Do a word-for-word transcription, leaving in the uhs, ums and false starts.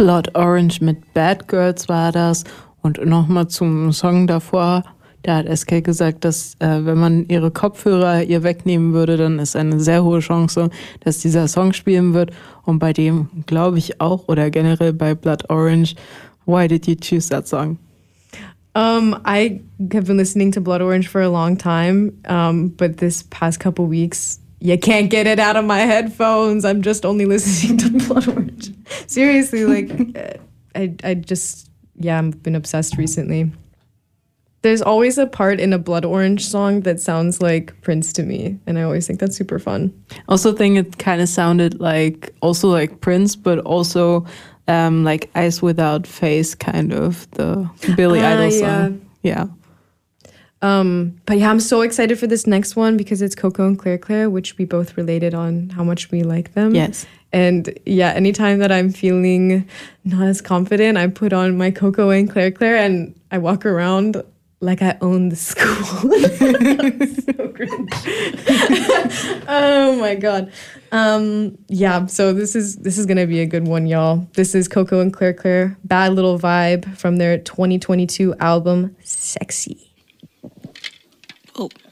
Blood Orange mit Bad Girls war das. Und nochmal zum Song davor, da hat S K gesagt, dass äh, wenn man ihre Kopfhörer ihr wegnehmen würde, dann ist eine sehr hohe Chance, dass dieser Song spielen wird. Und bei dem glaube ich auch, oder generell bei Blood Orange, why did you choose that song? Um, I have been listening to Blood Orange for a long time, um, but this past couple weeks, you can't get it out of my headphones. I'm just only listening to Blood Orange. Seriously, like, I, I just, yeah, I've been obsessed recently. There's always a part in a Blood Orange song that sounds like Prince to me, and I always think that's super fun. Also think it kind of sounded like, also like Prince, but also um, like Eyes Without Face, kind of, the Billy Ah, Idol yeah. song. Yeah. Um, but yeah, I'm so excited for this next one because it's Coco and Claire Claire, which we both related on how much we like them. Yes. And yeah, anytime that I'm feeling not as confident, I put on my Coco and Claire Claire and I walk around like I own the school. So cringe. Oh my god. Um, yeah, so this is this is gonna be a good one, y'all. This is Coco and Claire Claire, Bad Little Vibe from their twenty twenty-two album, Sexy. Oh.